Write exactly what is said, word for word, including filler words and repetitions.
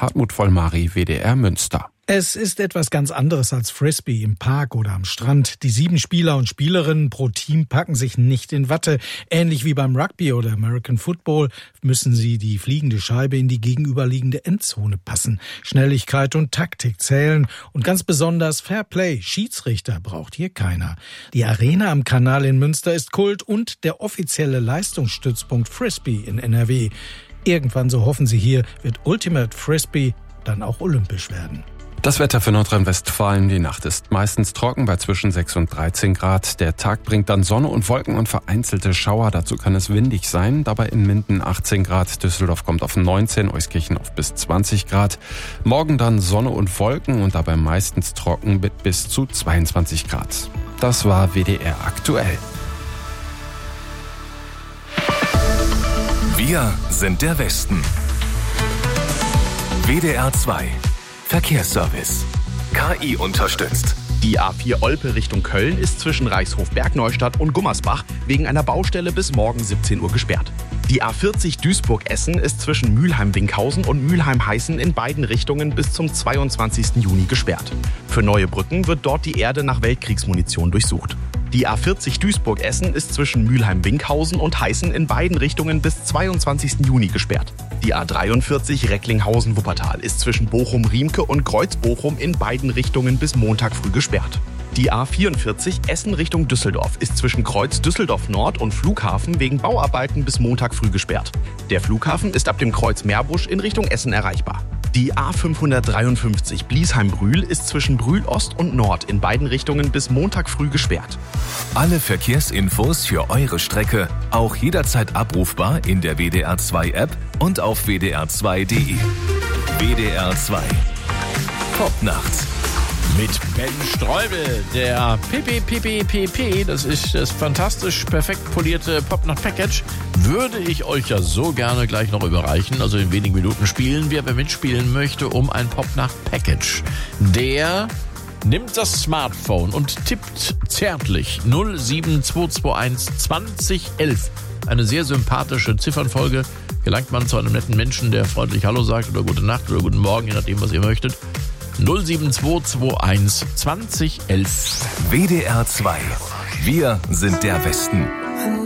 Hartmut Vollmari, W D R Münster. Es ist etwas ganz anderes als Frisbee im Park oder am Strand. Die sieben Spieler und Spielerinnen pro Team packen sich nicht in Watte. Ähnlich wie beim Rugby oder American Football müssen sie die fliegende Scheibe in die gegenüberliegende Endzone passen. Schnelligkeit und Taktik zählen und ganz besonders Fairplay. Schiedsrichter braucht hier keiner. Die Arena am Kanal in Münster ist Kult und der offizielle Leistungsstützpunkt Frisbee in N R W. Irgendwann, so hoffen sie hier, wird Ultimate Frisbee dann auch olympisch werden. Das Wetter für Nordrhein-Westfalen. Die Nacht ist meistens trocken bei zwischen sechs und dreizehn Grad. Der Tag bringt dann Sonne und Wolken und vereinzelte Schauer. Dazu kann es windig sein. Dabei in Minden achtzehn Grad. Düsseldorf kommt auf neunzehn, Euskirchen auf bis zwanzig Grad. Morgen dann Sonne und Wolken und dabei meistens trocken mit bis zu zweiundzwanzig Grad. Das war W D R aktuell. Wir sind der Westen. W D R zwei Verkehrsservice. K I unterstützt. Die A vier Olpe Richtung Köln ist zwischen Reichshof-Bergneustadt und Gummersbach wegen einer Baustelle bis morgen siebzehn Uhr gesperrt. Die A vierzig Duisburg-Essen ist zwischen Mülheim-Winkhausen und Mülheim-Heißen in beiden Richtungen bis zum zweiundzwanzigsten Juni gesperrt. Für neue Brücken wird dort die Erde nach Weltkriegsmunition durchsucht. Die A vierzig Duisburg-Essen ist zwischen Mülheim-Winkhausen und Heißen in beiden Richtungen bis zweiundzwanzigsten Juni gesperrt. Die A dreiundvierzig Recklinghausen-Wuppertal ist zwischen Bochum-Riemke und Kreuz-Bochum in beiden Richtungen bis Montag früh gesperrt. Die A vierundvierzig Essen Richtung Düsseldorf ist zwischen Kreuz Düsseldorf Nord und Flughafen wegen Bauarbeiten bis Montag früh gesperrt. Der Flughafen ist ab dem Kreuz Meerbusch in Richtung Essen erreichbar. Die A fünfhundertdreiundfünfzig Bliesheim-Brühl ist zwischen Brühl Ost und Nord in beiden Richtungen bis Montag früh gesperrt. Alle Verkehrsinfos für eure Strecke auch jederzeit abrufbar in der W D R zwei App und auf w d r zwei punkt d e. W D R zwei Popnacht. Mit Ben Streubel, der P P P P P P, das ist das fantastisch perfekt polierte Popnacht-Package, würde ich euch ja so gerne gleich noch überreichen. Also in wenigen Minuten spielen wir, wer mitspielen möchte, um ein Popnacht-Package. Der nimmt das Smartphone und tippt zärtlich null sieben zwei zwei eins zwanzig elf. Eine sehr sympathische Ziffernfolge. Gelangt man zu einem netten Menschen, der freundlich Hallo sagt oder gute Nacht oder guten Morgen, je nachdem, was ihr möchtet. null sieben zwei zwei eins zwanzig elf. W D R zwei. Wir sind der Westen.